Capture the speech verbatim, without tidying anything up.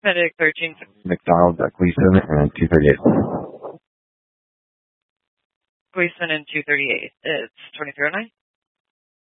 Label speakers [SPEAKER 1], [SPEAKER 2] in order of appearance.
[SPEAKER 1] Medic thirteen.
[SPEAKER 2] McDonald at Gleason and two thirty-eight.
[SPEAKER 1] Gleason and two thirty-eight. It's twenty-three oh nine.